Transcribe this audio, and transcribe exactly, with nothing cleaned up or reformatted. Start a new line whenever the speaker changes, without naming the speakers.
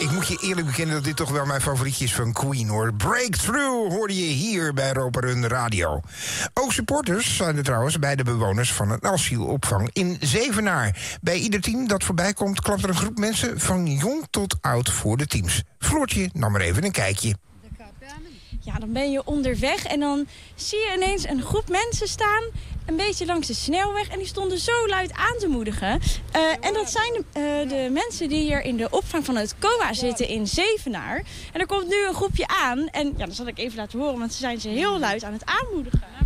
Ik moet je eerlijk bekennen dat dit toch wel mijn favorietje is van Queen, hoor. Breakthrough hoorde je hier bij Europa Run Radio. Ook supporters zijn er trouwens bij de bewoners van een asielopvang in Zevenaar. Bij ieder team dat voorbij komt, klapt er een groep mensen van jong tot oud voor de teams. Floortje nam er even een kijkje.
Ja, dan ben je onderweg en dan zie je ineens een groep mensen staan, een beetje langs de snelweg, en die stonden zo luid aan te moedigen. Uh, en dat zijn uh, de mensen die hier in de opvang van het C O A zitten in Zevenaar. En er komt nu een groepje aan en ja, dat zal ik even laten horen, want ze zijn ze heel luid aan het aanmoedigen.